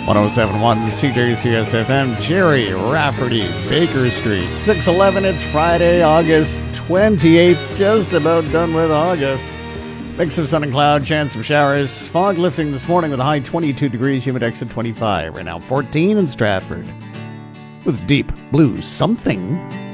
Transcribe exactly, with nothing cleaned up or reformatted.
oh seven point one C J C S F M, Jerry Rafferty, Baker Street. six eleven, it's Friday, August twenty-eighth. Just about done with August. Mix of sun and cloud, chance of showers. Fog lifting this morning with a high twenty-two degrees, humidex at twenty-five. Right now fourteen in Stratford. With deep blue something.